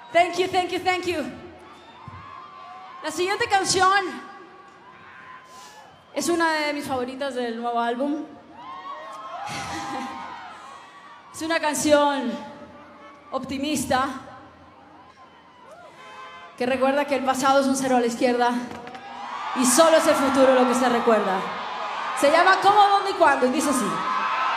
Thank you, thank you, thank you. La siguiente canción es una de mis favoritas del nuevo álbum. Es una canción optimista que recuerda que el pasado es un cero a la izquierda y solo es el futuro lo que se recuerda. Se llama ¿Cómo, dónde y cuándo? Y dice así.